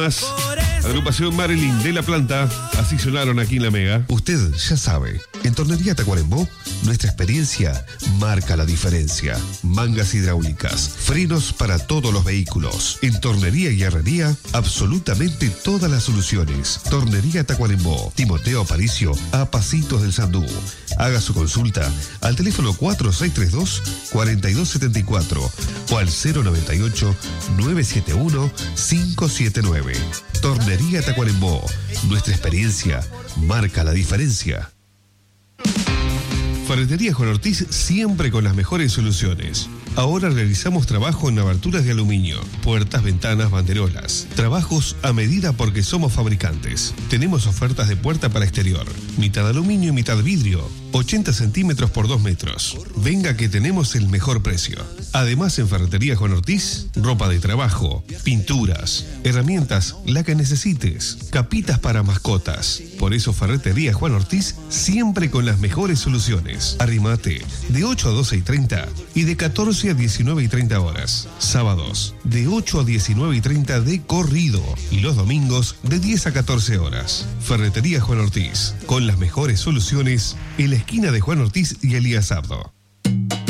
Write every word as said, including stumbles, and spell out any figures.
Agrupación Marilyn de La Planta, así sonaron aquí en La Mega. Usted ya sabe, en Tornería Tacuarembó, nuestra experiencia marca la diferencia. Mangas hidráulicas, frenos para todos los vehículos. En Tornería y Herrería, absolutamente todas las soluciones. Tornería Tacuarembó, Timoteo Aparicio, a Pasitos del Sandú. Haga su consulta al teléfono cuatro seis tres dos, cuatro dos siete cuatro o al cero noventa y ocho, nueve siete uno, cinco siete nueve. Tornería Tacuarembó, nuestra experiencia marca la diferencia. Ferretería Juan Ortiz, siempre con las mejores soluciones. Ahora realizamos trabajo en aberturas de aluminio, puertas, ventanas, banderolas. Trabajos a medida porque somos fabricantes. Tenemos ofertas de puerta para exterior, mitad aluminio y mitad vidrio, ochenta centímetros por dos metros. Venga que tenemos el mejor precio. Además, en Ferretería Juan Ortiz, ropa de trabajo, pinturas, herramientas, la que necesites, capitas para mascotas. Por eso Ferretería Juan Ortiz, siempre con las mejores soluciones. Arrimate de ocho a doce y treinta y de catorce a diecinueve y treinta horas. Sábados de ocho a diecinueve y treinta de corrido y los domingos de diez a catorce horas. Ferretería Juan Ortiz, con las mejores soluciones en la esquina de Juan Ortiz y Elías Abdo.